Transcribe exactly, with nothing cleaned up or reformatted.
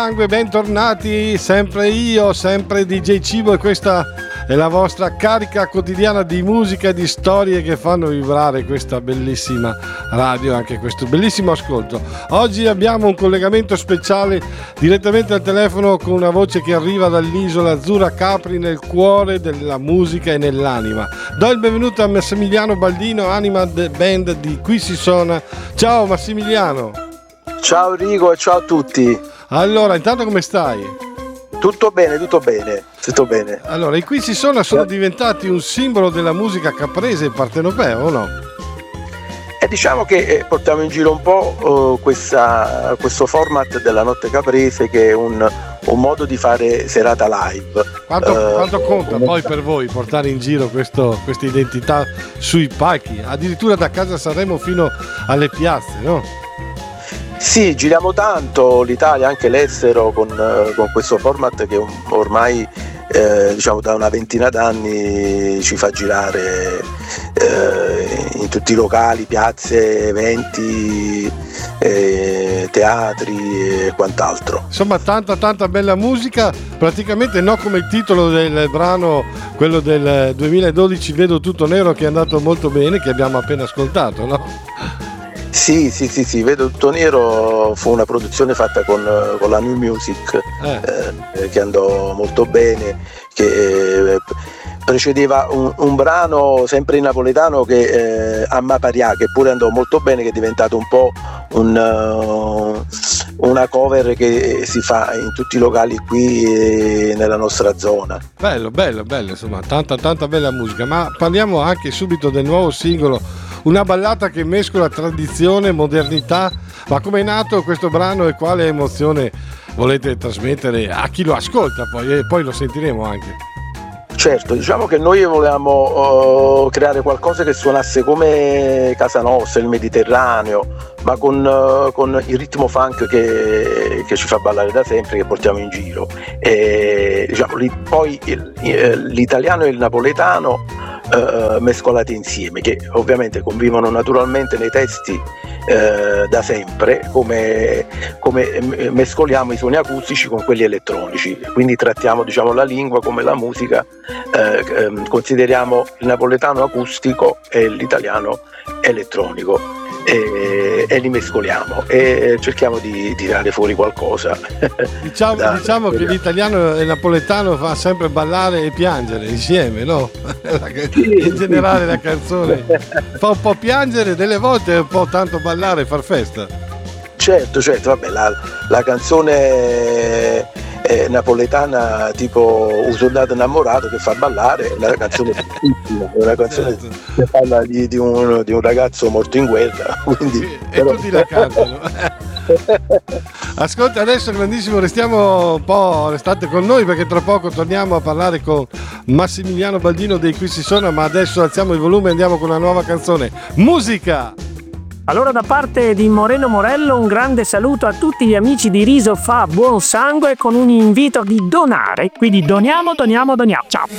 Sangue, bentornati, sempre io, sempre D J Cibo, e questa è la vostra carica quotidiana di musica e di storie che fanno vibrare questa bellissima radio, anche questo bellissimo ascolto. Oggi abbiamo un collegamento speciale direttamente al telefono con una voce che arriva dall'isola azzurra, Capri, nel cuore della musica e nell'anima. Do il benvenuto a Massimiliano Baldino, anima band di Qui si suona. Ciao Massimiliano. Ciao Rico e ciao a tutti. Allora, intanto come stai? Tutto bene, tutto bene, tutto bene. Allora, i Qui si suona sono diventati un simbolo della musica caprese e partenopea, o no? E diciamo che eh, portiamo in giro un po' uh, questa, questo format della notte caprese, che è un, un modo di fare serata live. Quanto, uh, quanto conta poi per voi portare in giro questo, questa identità sui palchi, addirittura da casa Sanremo fino alle piazze, no? Sì, giriamo tanto l'Italia, anche l'estero, con, con questo format che ormai eh, diciamo da una ventina d'anni ci fa girare eh, in tutti i locali, piazze, eventi, eh, teatri e quant'altro. Insomma, tanta tanta bella musica, praticamente no come il titolo del brano, quello del duemiladodici, Vedo tutto nero, che è andato molto bene, che abbiamo appena ascoltato, no? Sì, sì, sì, sì, Vedo tutto nero fu una produzione fatta con, con la New Music, eh. Eh, che andò molto bene, che eh, precedeva un, un brano sempre in napoletano, che eh, Amma Parià, che pure andò molto bene, che è diventato un po' un, uh, una cover che si fa in tutti i locali qui eh, nella nostra zona. Bello, bello, bello, insomma, tanta tanta bella musica. Ma parliamo anche subito del nuovo singolo, una ballata che mescola tradizione e modernità. Ma come è nato questo brano e quale emozione volete trasmettere a chi lo ascolta poi, e poi lo sentiremo anche? Certo, diciamo che noi volevamo uh, creare qualcosa che suonasse come casa nostra, il Mediterraneo, ma con, uh, con il ritmo funk che, che ci fa ballare da sempre, che portiamo in giro. E, diciamo, li, poi il, l'italiano e il napoletano uh, mescolati insieme, che ovviamente convivono naturalmente nei testi uh, da sempre, come, come mescoliamo i suoni acustici con quelli elettronici, quindi trattiamo, diciamo, la lingua come la musica. Eh, ehm, consideriamo il napoletano acustico e l'italiano elettronico e, e li mescoliamo e cerchiamo di tirare fuori qualcosa. Diciamo, da, diciamo che l'italiano e il napoletano fa sempre ballare e piangere insieme, no? In generale la canzone fa un po' piangere delle volte e un po' tanto ballare e far festa. Certo, certo, vabbè, la, la canzone Eh, napoletana tipo Un soldato innamorato che fa ballare, la canzone è una canzone certo. Che parla di, di, un, di un ragazzo morto in guerra, quindi, sì, però... e tutti la cantano. Ascolta, adesso grandissimo, restiamo un po', restate con noi perché tra poco torniamo a parlare con Massimiliano Baldino dei Qui si suona, ma adesso alziamo il volume e andiamo con una nuova canzone. Musica! Allora, da parte di Moreno Morello, un grande saluto a tutti gli amici di Riso Fa Buon Sangue, con un invito di donare. Quindi doniamo, doniamo, doniamo. Ciao!